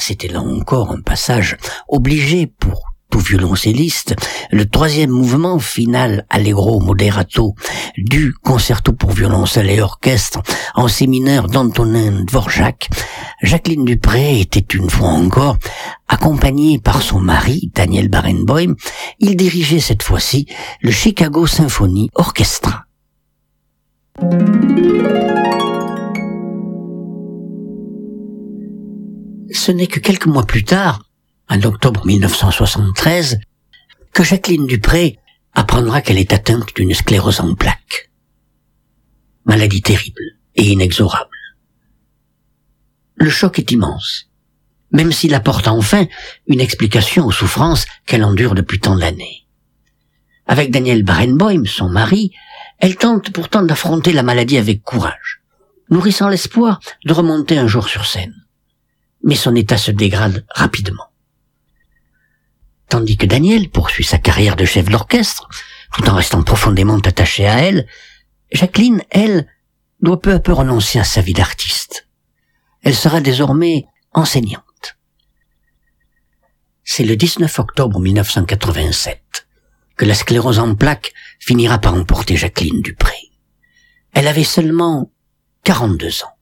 c'était là encore un passage obligé pour tout violoncelliste, le troisième mouvement final allegro moderato du concerto pour violoncelle et orchestre en si mineur d'Antonin Dvorak. Jacqueline Dupré était une fois encore accompagnée par son mari, Daniel Barenboim. Il dirigeait cette fois-ci le Chicago Symphony Orchestra. Ce n'est que quelques mois plus tard, en octobre 1973, que Jacqueline Dupré apprendra qu'elle est atteinte d'une sclérose en plaques. Maladie terrible et inexorable. Le choc est immense, même s'il apporte enfin une explication aux souffrances qu'elle endure depuis tant d'années. Avec Daniel Barenboim, son mari, elle tente pourtant d'affronter la maladie avec courage, nourrissant l'espoir de remonter un jour sur scène. Mais son état se dégrade rapidement. Tandis que Daniel poursuit sa carrière de chef d'orchestre, tout en restant profondément attaché à elle, Jacqueline, elle, doit peu à peu renoncer à sa vie d'artiste. Elle sera désormais enseignante. C'est le 19 octobre 1987 que la sclérose en plaques finira par emporter Jacqueline Dupré. Elle avait seulement 42 ans.